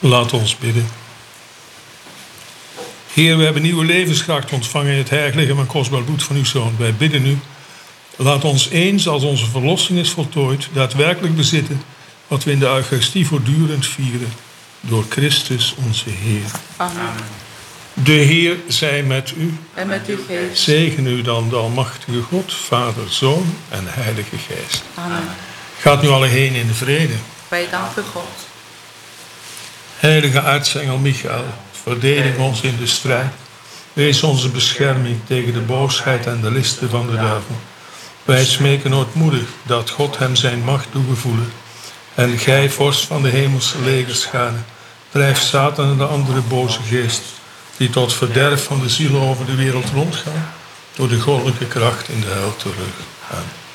Laat ons bidden. Heer, we hebben nieuwe levenskracht ontvangen in het heilig lichaam en kostbaar bloed van uw Zoon. Wij bidden u, laat ons eens als onze verlossing is voltooid, daadwerkelijk bezitten wat we in de Eucharistie voortdurend vieren. Door Christus onze Heer. Amen. De Heer zij met u. En met uw geest. Zegen u dan de almachtige God, Vader, Zoon en Heilige Geest. Amen. Gaat nu alle heen in de vrede. Wij danken God. Heilige aartsengel Michael, verdedig ons in de strijd. Wees onze bescherming tegen de boosheid en de listen van de duivel. Wij smeken ootmoedig dat God hem zijn macht doet gevoelen. En gij, vorst van de hemelse legerschade, drijf Satan en de andere boze geest, die tot verderf van de zielen over de wereld rondgaan, door de goddelijke kracht in de hel terug. Amen.